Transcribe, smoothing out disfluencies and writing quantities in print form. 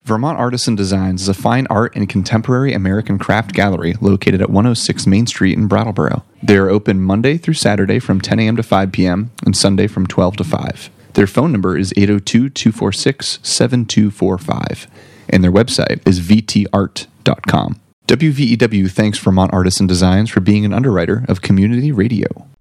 Vermont Artisan Designs is a fine art and contemporary American craft gallery located at 106 Main Street in Brattleboro. They are open Monday through Saturday from 10 a.m. to 5 p.m. and Sunday from 12 to 5. Their phone number is 802-246-7245, and their website is vtart.com. WVEW thanks Vermont Artisan Designs for being an underwriter of Community Radio.